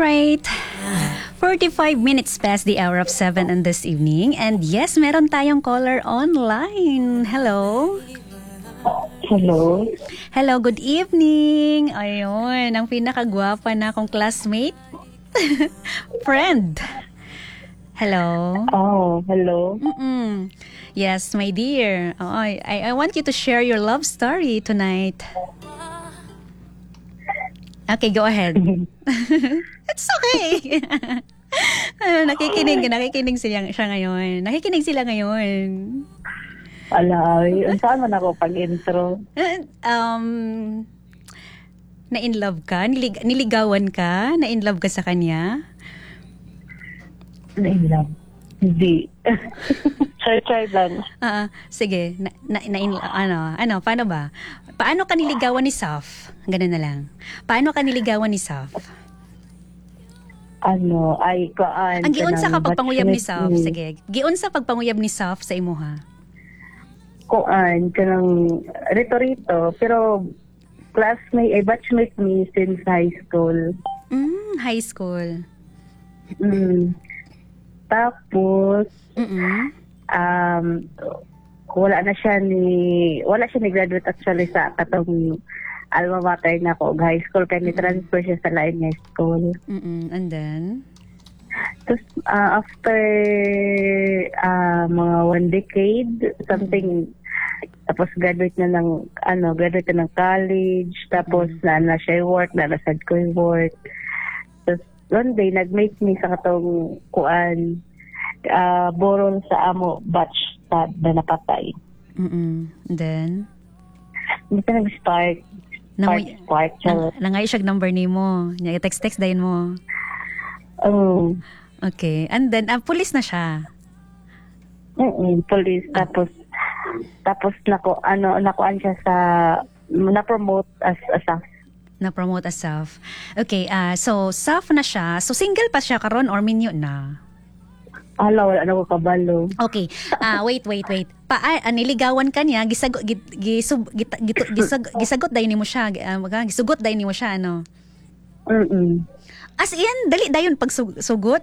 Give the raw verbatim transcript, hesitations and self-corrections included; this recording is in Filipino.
Alright. forty-five minutes past the hour of seven on this evening. And yes, meron tayong caller online. Hello? Hello? Hello, good evening. Ayun, ang pinakagwapa na akong classmate. Friend. Hello? Oh, hello? Mm-mm. Yes, my dear. Oh, I, I want you to share your love story tonight. Okay, go ahead. It's okay. Ano, nakikinig, nakikinig siya, siya ngayon. Nakikinig sila ngayon. Alay, saan man ako pag-intro? Um, na-in love ka? Nilig, niligawan ka? Na-in love ka sa kanya? Na-in love? Hindi. Try-try lang. Ah, sige. Na, na, na-in, ano, ano, paano ba? Paano ka niligawan ni Saf? Ganun na lang. Paano ka niligawan ni Saf? Ano, ay, kaan. Ang giunsa ka pagpanguyab ni Saf? Ni... Sige. Giunsa pagpanguyab ni Saf sa imuha? Kuan, kanang rito-rito. Pero, classmate, ay batchmate me since high school. Mm, high school. Mm. Tapos, Mm-mm. um, wala na siya ni, wala siya ni graduate actually sa katong alma mater na ko, high school, kaya ni-transfer siya sa lain high school. Mm-mm. And then? Tapos, uh, after uh, mga one decade, something, tapos graduate na ng, ano, graduate na ng college, tapos mm-hmm. na na siya work, na nasad ko yung work. Tapos, one day, nag-make me sa katong kuan, uh, borol sa amo batch sa na napatay. Mm-mm. And then? Hindi ka nag-start. Start, Nangoy, start. nang, nangay siya number ni mo. Text-text dahin mo. Oh. Okay. And then, uh, pulis na siya. Mm police. Ah. Tapos, tapos nako, ano, nakuan siya sa, na-promote as a staff. Na-promote as Saf. Okay, uh, so Saf na siya. So single pa siya karon or minyo na? Ala, wala na ko kabalo. Okay. Ah, uh, wait, wait, wait. Pa uh, niligawan ka niya, gisagot git, gisub git, git, gisag, gisagot dayon nimo siya, uh, gisugot dayon nimo siya ano. Mm. As in, dali dayon pag sug, sugot.